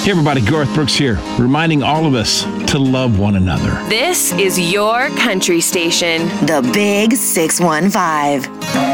Hey everybody, Garth Brooks here, reminding all of us to love one another. This is your country station. The Big 615.